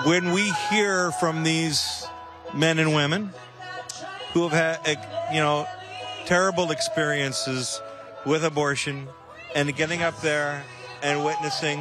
when we hear from these men and women who have had, terrible experiences with abortion and getting up there and witnessing,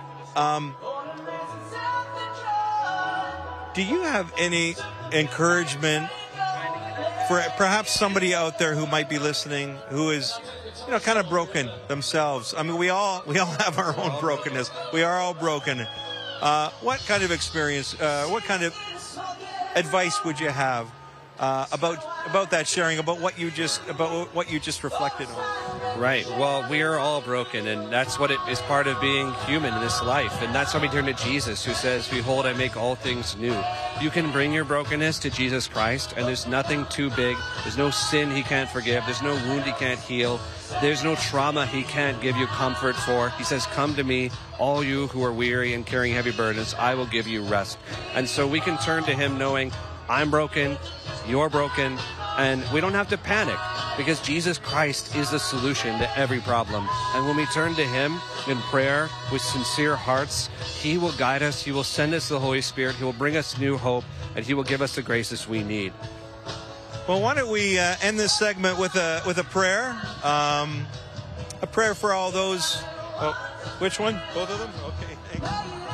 do you have any encouragement for perhaps somebody out there who might be listening who is, kind of broken themselves? I mean, we all have our own brokenness. We are all broken. What kind of experience, what kind of advice would you have about that sharing, about what you just reflected on? Right. Well, we are all broken, and that's what it is, part of being human in this life. And that's why we turn to Jesus, who says, "Behold, I make all things new." You can bring your brokenness to Jesus Christ, and there's nothing too big. There's no sin he can't forgive. There's no wound he can't heal. There's no trauma he can't give you comfort for. He says, "Come to me, all you who are weary and carrying heavy burdens. I will give you rest." And so we can turn to him knowing, I'm broken, you're broken, and we don't have to panic because Jesus Christ is the solution to every problem. And when we turn to him in prayer with sincere hearts, he will guide us, he will send us the Holy Spirit, he will bring us new hope, and he will give us the graces we need. Well, why don't we end this segment with a prayer? A prayer for all those. Oh, which one? Both of them? Okay, thanks.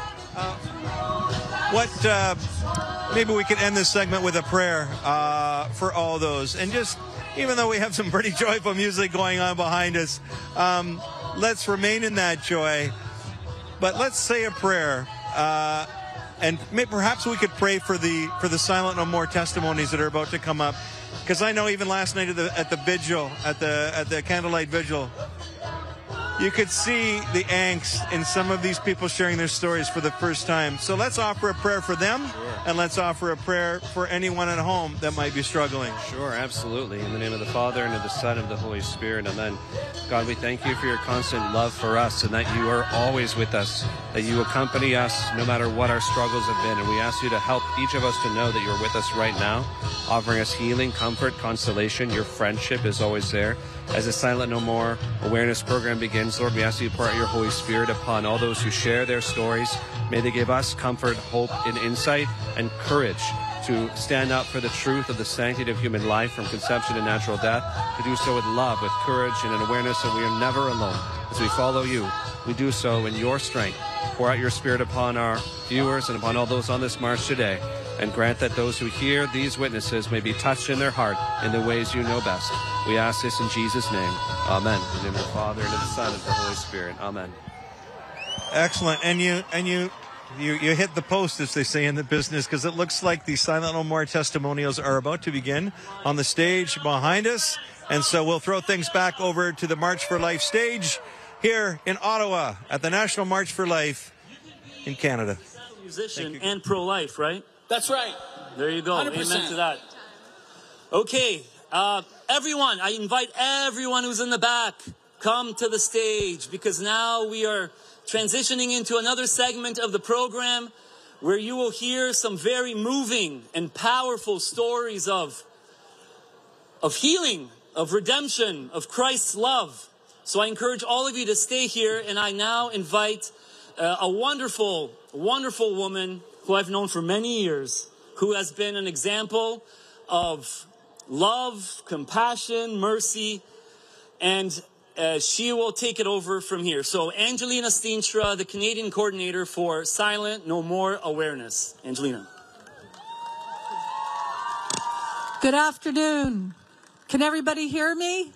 Maybe we could end this segment with a prayer for all those. And just, even though we have some pretty joyful music going on behind us, let's remain in that joy. But let's say a prayer. And perhaps we could pray for the Silent No More testimonies that are about to come up. Because I know even last night at the vigil, at the candlelight vigil, you could see the angst in some of these people sharing their stories for the first time. So let's offer a prayer for them, and let's offer a prayer for anyone at home that might be struggling. Sure, absolutely. In the name of the Father, and of the Son, and of the Holy Spirit, amen. God, we thank you for your constant love for us, and that you are always with us, that you accompany us no matter what our struggles have been. And we ask you to help each of us to know that you're with us right now, offering us healing, comfort, consolation. Your friendship is always there. As the Silent No More awareness program begins, Lord, we ask you to pour out your Holy Spirit upon all those who share their stories. May they give us comfort, hope, and insight, and courage to stand up for the truth of the sanctity of human life from conception to natural death, to do so with love, with courage, and an awareness that we are never alone. As we follow you, we do so in your strength. Pour out your Spirit upon our viewers and upon all those on this march today, and grant that those who hear these witnesses may be touched in their heart in the ways you know best. We ask this in Jesus' name. Amen. In the name of the Father, and of the Son, and of the Holy Spirit. Amen. Excellent. And you hit the post, as they say in the business, because it looks like the Silent No More testimonials are about to begin on the stage behind us. And so we'll throw things back over to the March for Life stage here in Ottawa at the National March for Life in Canada. Musician and pro-life, right? That's right. There you go. 100%. Amen to that. Okay, everyone, I invite everyone who's in the back, come to the stage, because now we are transitioning into another segment of the program where you will hear some very moving and powerful stories of healing, of redemption, of Christ's love. So I encourage all of you to stay here, and I now invite a wonderful, wonderful woman who I've known for many years, who has been an example of love, compassion, mercy, and she will take it over from here. So Angelina Steenstra, the Canadian coordinator for Silent No More Awareness. Angelina. Good afternoon. Can everybody hear me?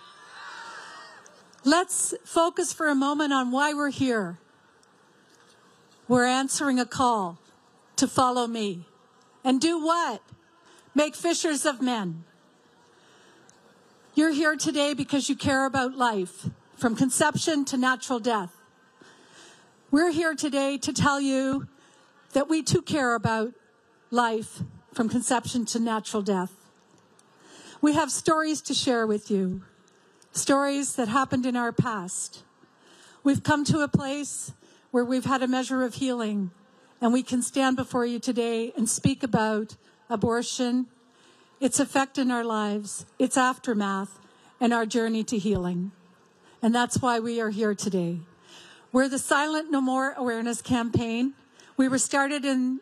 Let's focus for a moment on why we're here. We're answering a call to follow me. And do what? Make fishers of men. You're here today because you care about life, from conception to natural death. We're here today to tell you that we too care about life, from conception to natural death. We have stories to share with you, stories that happened in our past. We've come to a place where we've had a measure of healing, and we can stand before you today and speak about abortion, its effect in our lives, its aftermath, and our journey to healing. And that's why we are here today. We're the Silent No More Awareness Campaign. We were started in